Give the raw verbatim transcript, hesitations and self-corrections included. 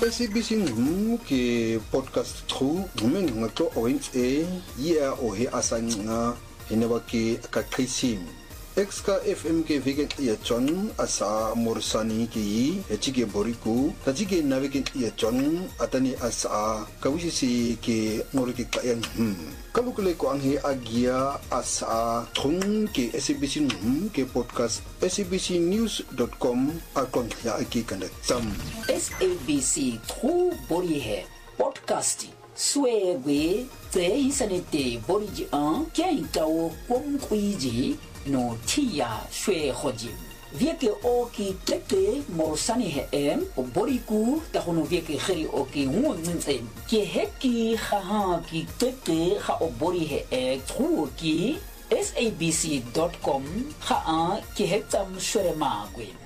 S A B C ngum ke podcast tru ngumen ngato oins e ya o he asanga heneba ke kakrisim Exka F M ke vegan ya John asa morsani ki echige boriku tajige navegen ya John atani asa kawisi ke ngorike kayan hmm kalukule ko anghe agia asa thung ke S A B C ngum ke podcast S A B C news dot com akon ya aki kanda tam S A B C tru bori he podcasting swegwe te isanete boriji an kien kawo kom kuiji no tia shwe hojim vieke oki teke morsani he em o boriku ta hono vieke kheri oki ngunzen ke heki kha ki teke kha o bori he e tru ki S A B C dot com kha a ki hetam shwe magwe